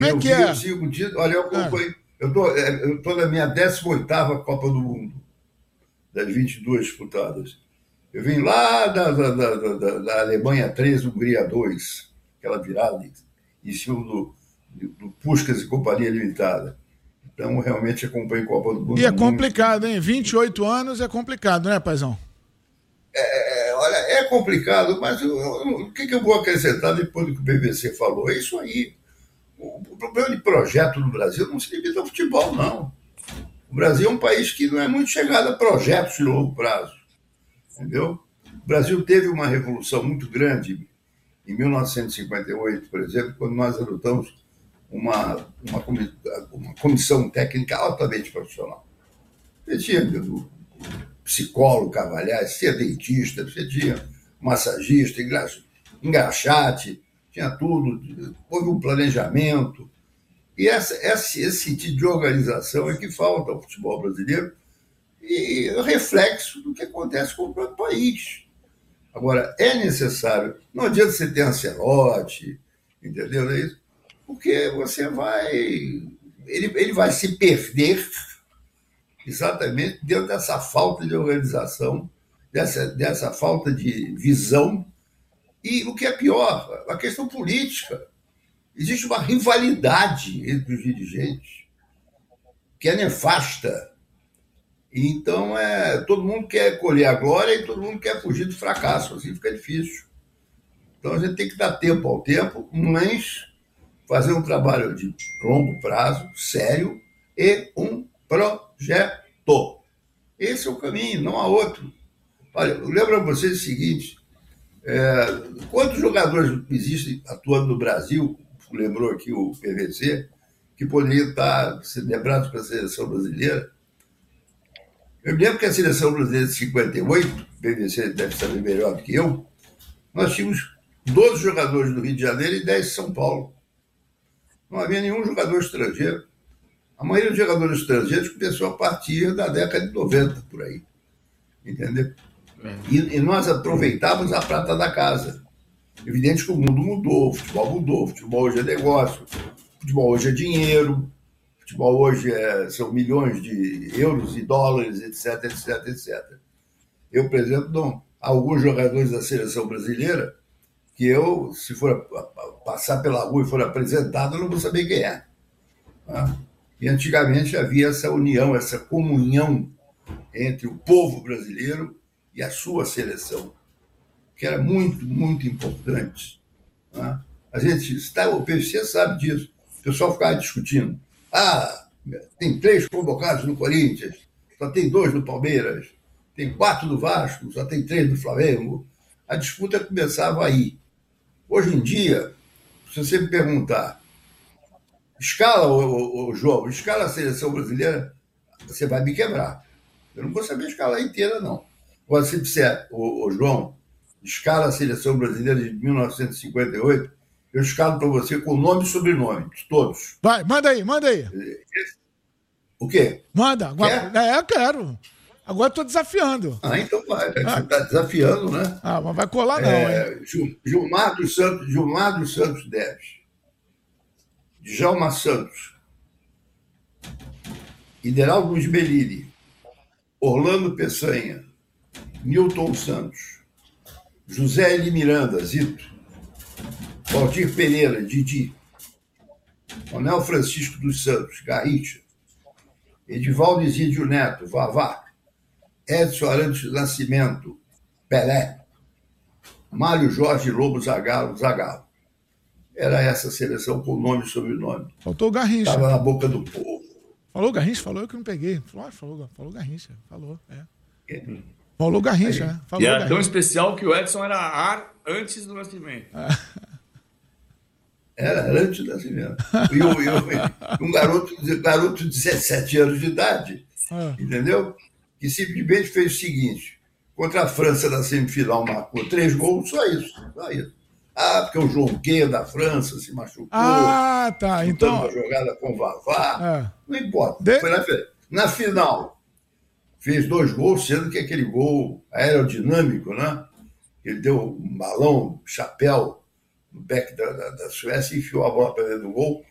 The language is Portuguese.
Como é que Eu é? sigo, olha, eu Ah, acompanho. Eu estou na minha 18ª Copa do Mundo, das 22 disputadas. Eu vim lá da Alemanha 3, Hungria 2, aquela virada em cima do Puskás e Companhia Limitada. Então, realmente acompanho a Copa do e Mundo há é muito, complicado, hein? muito tempo. 28 anos é complicado, né, paizão? Olha, é complicado, mas o que eu vou acrescentar depois do que o BBC falou? É isso aí. O problema de projeto no Brasil não se limita ao futebol, não. O Brasil é um país que não é muito chegado a projetos de longo prazo, entendeu? O Brasil teve uma revolução muito grande em 1958, por exemplo, quando nós adotamos uma comissão técnica altamente profissional. Você tinha psicólogo, cavalhais, você tinha dentista, você tinha massagista, engraxate, tinha tudo. Houve um planejamento. E esse sentido de organização é que falta ao futebol brasileiro e é reflexo do que acontece com o próprio país. Agora, é necessário, não adianta você ter Ancelotti, entendeu? É isso? Porque você vai. Ele vai se perder exatamente dentro dessa falta de organização, dessa falta de visão. E o que é pior, a questão política. Existe uma rivalidade entre os dirigentes que é nefasta. Então, todo mundo quer colher a glória e todo mundo quer fugir do fracasso. Assim fica difícil. Então, a gente tem que dar tempo ao tempo, mas fazer um trabalho de longo prazo, sério, e um projeto. Esse é o caminho, não há outro. Olha, eu lembro a vocês o seguinte: quantos jogadores existem atuando no Brasil, lembrou aqui o PVC, que poderiam estar celebrados para a seleção brasileira? Eu me lembro que a seleção brasileira de 58, o PVC deve saber melhor do que eu, nós tínhamos 12 jogadores do Rio de Janeiro e 10 de São Paulo. Não havia nenhum jogador estrangeiro. A maioria dos jogadores estrangeiros começou a partir da década de 90, por aí. Entendeu? E nós aproveitávamos a prata da casa. Evidente que o mundo mudou, o futebol hoje é negócio, o futebol hoje é dinheiro, o futebol hoje são milhões de euros e dólares, etc, etc, etc. Eu, por exemplo, não, há alguns jogadores da seleção brasileira que eu, se for passar pela rua e for apresentado, eu não vou saber quem é. Tá? E antigamente havia essa união, essa comunhão entre o povo brasileiro e a sua seleção, que era muito, muito importante. Tá? A gente está, o PVC sabe disso. O pessoal ficava discutindo. Tem 3 convocados no Corinthians, só tem 2 no Palmeiras, tem 4 no Vasco, só tem 3 no Flamengo. A disputa começava aí. Hoje em dia, se você me perguntar, escala o jogo, escala a seleção brasileira, você vai me quebrar. Eu não vou saber escalar inteira, não. Agora, se disser, João, escala a seleção brasileira de 1958, eu escalo para você com nome e sobrenome, de todos. Vai, manda aí, manda aí. O quê? Manda. Quer? Eu quero. Agora eu tô desafiando. Então vai. Você Ah, está desafiando, né? mas vai colar não, hein? Gilmar dos Santos Neves, Djalma Santos, Ideraldo Luiz Bellini, Orlando Peçanha, Newton Santos, José Eli Miranda, Zito, Valdir Pereira, Didi, Manuel Francisco dos Santos, Garrincha, Edivaldo Isídio Neto, Vavá, Edson Arantes Nascimento, Pelé, Mário Jorge Lobo Zagallo, Zagallo. Era essa seleção com nome e sobrenome. Faltou o Garrincha. Estava na boca do povo. Falou o Garrincha? Falou, eu que não peguei. Falou Garrincha. Falou, Falou o Garrincha, né? Falou E era Garrincha. tão especial que o Edson era ar antes do nascimento. Era antes do nascimento. E um garoto de 17 anos de idade, entendeu? Que simplesmente fez o seguinte: contra a França na semifinal marcou 3 gols, só isso. Porque o Jonquet da França se machucou. Tá. Então. Uma jogada com o Vavá. Não importa. Foi na final. Fez 2 gols, sendo que aquele gol aerodinâmico, né? Ele deu um balão, chapéu, no back da Suécia e enfiou a bola para dentro do gol.